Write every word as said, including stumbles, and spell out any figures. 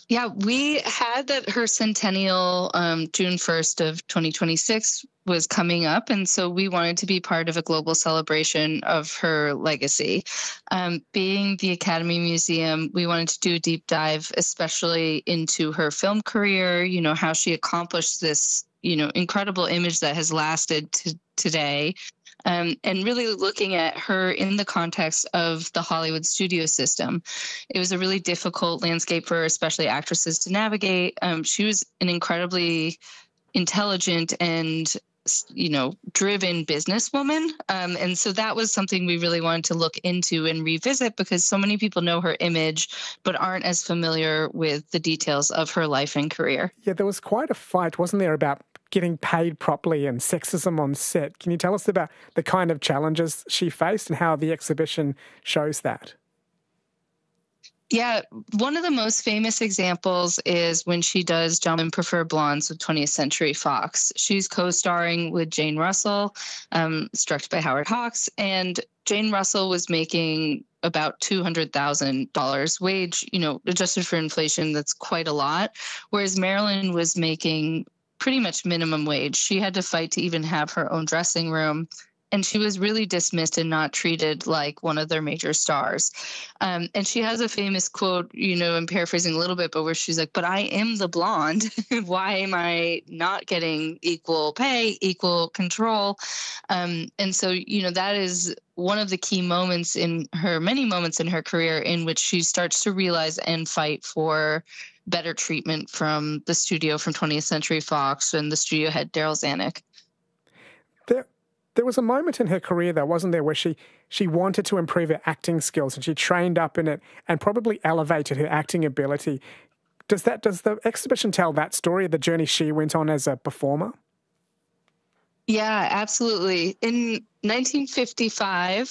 Yeah, we had that her centennial, um, June first of twenty twenty-six was coming up, and so we wanted to be part of a global celebration of her legacy. Um, being the Academy Museum, we wanted to do a deep dive, especially into her film career, you know, how she accomplished this, you know, incredible image that has lasted to today. Um, and really looking at her in the context of the Hollywood studio system. It was a really difficult landscape for especially actresses to navigate. Um, she was an incredibly intelligent and you know driven businesswoman, um, and so that was something we really wanted to look into and revisit because so many people know her image but aren't as familiar with the details of her life and career. Yeah, there was quite a fight, wasn't there, about getting paid properly and sexism on set. Can you tell us about the kind of challenges she faced and how the exhibition shows that? Yeah, one of the most famous examples is when she does Gentlemen Prefer Blondes with twentieth Century Fox. She's co-starring with Jane Russell, um, it's directed by Howard Hawks, and Jane Russell was making about two hundred thousand dollars wage, you know, adjusted for inflation, that's quite a lot, whereas Marilyn was making pretty much minimum wage. She had to fight to even have her own dressing room. And she was really dismissed and not treated like one of their major stars. Um, and she has a famous quote, you know, I'm paraphrasing a little bit, but where she's like, but I am the blonde. Why am I not getting equal pay, equal control? Um, and so, you know, that is one of the key moments in her, many moments in her career in which she starts to realize and fight for better treatment from the studio, from twentieth Century Fox and the studio head, Daryl Zanuck. There, there was a moment in her career, though, wasn't there, where she, she wanted to improve her acting skills and she trained up in it and probably elevated her acting ability. Does that does the exhibition tell that story, the journey she went on as a performer? Yeah, absolutely. In nineteen fifty-five,